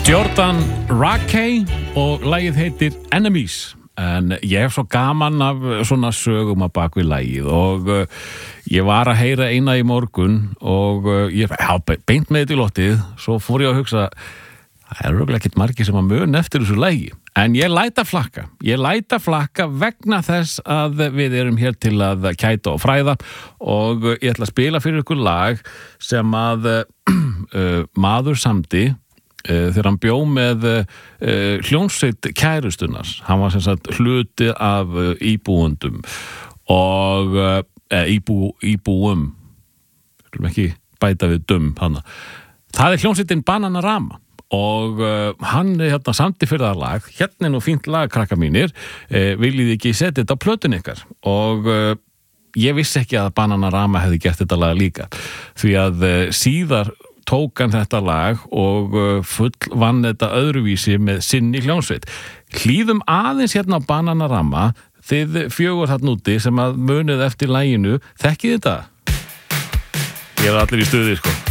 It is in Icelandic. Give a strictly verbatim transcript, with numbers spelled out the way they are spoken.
Jordan Rakei og lagið heitir Enemies. En ég hef svo gaman af svona sögum að bak við lagið og uh, ég var að heyra eina í morgun og uh, ég já, beint með þetta í lottið, svo fór ég að hugsa það er örugglega ekkert margir sem að mun eftir þessu lagi. En ég læt að flakka. Ég læt að flakka vegna þess að við erum hér til að kæta og fræða og ég ætla að spila fyrir ykkur lag sem að uh, maður samdi Uh, þegar hann bjó með uh, hljómsveit kærustunar. Hann var sem sagt hluti af uh, íbúundum og uh, íbú, íbúum skulum ekki bæta við dum hana. Það er hljómsveitin Bananarama og uh, hann hérna samdi fyrir það lag. Hérna er nú fínt lag, krakka mínir, uh, viljið ekki setja þetta á plötun ykkar og uh, ég vissi ekki að Bananarama hefði gert þetta lag líka því að uh, síðar tók hann þetta lag og full vann þetta öðruvísi með sinni hljómsveit. Hlýðum aðeins hérna á Bananarama, þið fjögur þarna úti sem að munið eftir laginu, þekkið þetta? Ég er allir í stuði, sko.